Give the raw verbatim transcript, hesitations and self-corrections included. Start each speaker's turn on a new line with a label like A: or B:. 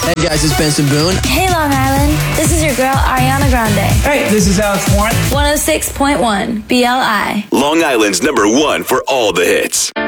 A: Hey guys, it's Benson Boone.
B: Hey Long Island, this is your girl Ariana Grande.
C: Hey, this is Alex Warren.
B: one oh six point one B L I.
D: Long Island's number one for all the hits.